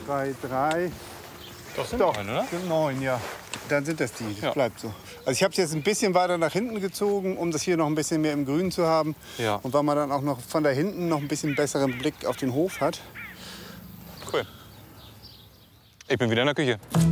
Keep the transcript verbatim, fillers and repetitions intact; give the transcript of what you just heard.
zwei, drei. Das sind Doch, neun, oder? sind neun, ja. Dann sind das die, das Ja. bleibt so. Also ich habe es jetzt ein bisschen weiter nach hinten gezogen, um das hier noch ein bisschen mehr im Grün zu haben. Ja. Und weil man dann auch noch von da hinten noch ein bisschen besseren Blick auf den Hof hat. Cool. Ich bin wieder in der Küche.